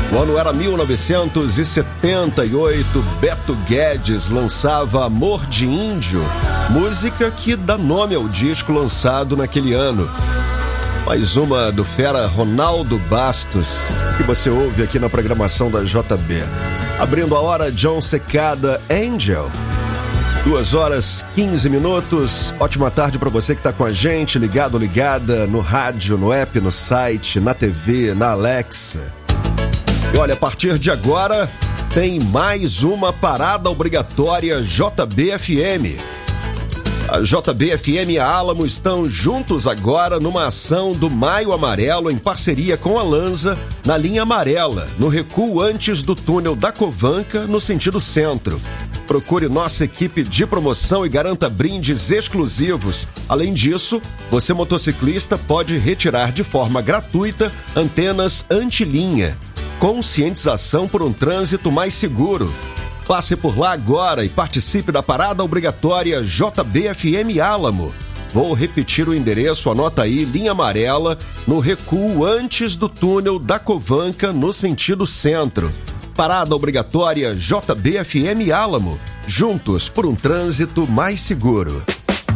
O ano era 1978, Beto Guedes lançava Amor de Índio, música que dá nome ao disco lançado naquele ano. Mais uma do fera Ronaldo Bastos, que você ouve aqui na programação da JB. Abrindo a hora, John Secada, Angel. 2h15. Ótima tarde para você que está com a gente, ligado ou ligada no rádio, no app, no site, na TV, na Alexa. E olha, a partir de agora tem mais uma parada obrigatória JB-FM. A JB-FM e a Álamo estão juntos agora numa ação do Maio Amarelo em parceria com a Lanza na linha amarela, no recuo antes do túnel da Covanca, no sentido centro. Procure nossa equipe de promoção e garanta brindes exclusivos. Além disso, você motociclista pode retirar de forma gratuita antenas anti-linha. Conscientização por um trânsito mais seguro. Passe por lá agora e participe da parada obrigatória JB-FM Álamo. Vou repetir o endereço, anota aí, linha amarela, no recuo antes do túnel da Covanca, no sentido centro. Parada obrigatória JB-FM Álamo. Juntos por um trânsito mais seguro.